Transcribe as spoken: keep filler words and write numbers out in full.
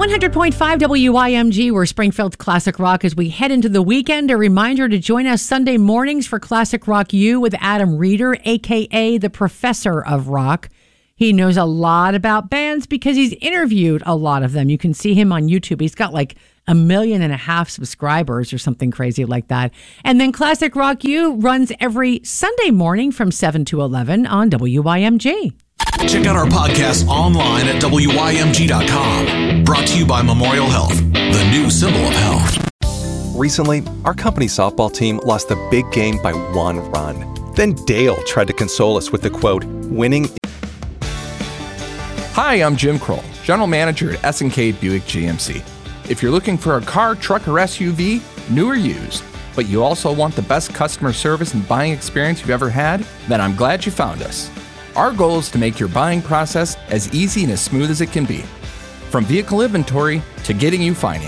one hundred point five W I M G, we're Springfield's Classic Rock as we head into the weekend. A reminder to join us Sunday mornings for Classic Rock U with Adam Reeder, a k a the Professor of Rock. He knows a lot about bands because he's interviewed a lot of them. You can see him on YouTube. He's got like a million and a half subscribers or something crazy like that. And then Classic Rock U runs every Sunday morning from seven to eleven on W I M G. Check out our podcast online at W Y M G dot com. Brought to you by Memorial Health, the new symbol of health. Recently, our company softball team lost the big game by one run. Then Dale tried to console us with the quote, winning. Hi, I'm Jim Kroll, General Manager at S and K Buick G M C. If you're looking for a car, truck, or S U V, new or used, but you also want the best customer service and buying experience you've ever had, then I'm glad you found us. Our goal is to make your buying process as easy and as smooth as it can be. From vehicle inventory to getting you financed.